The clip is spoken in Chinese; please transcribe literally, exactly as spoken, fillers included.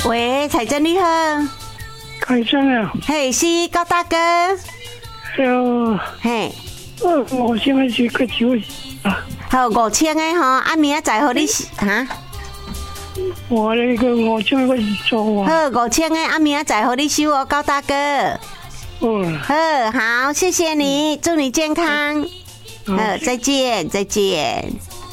喂，彩珍你好。 开声了。 嘿，是高大哥。 呃， 嘿， 呃，我现在是个酒啊。 好，五千的吼，啊，明仔载互你哈。 我那个五千个做啊。 好，五千的，啊，明仔载互你收哦，高大哥。 嗯。 好，好，谢谢你，祝你健康。好，再见，再见。